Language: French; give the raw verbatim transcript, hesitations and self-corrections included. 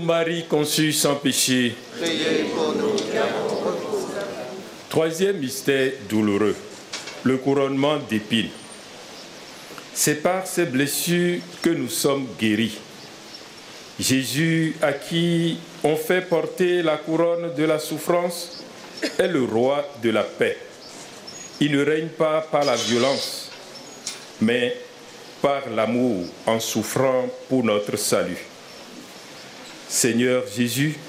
Marie conçue sans péché. Priez pour nous. Troisième mystère douloureux, le couronnement d'épines. C'est par ces blessures que nous sommes guéris. Jésus, à qui on fait porter la couronne de la souffrance, est le roi de la paix. Il ne règne pas par la violence, mais par l'amour en souffrant pour notre salut. Seigneur Jésus,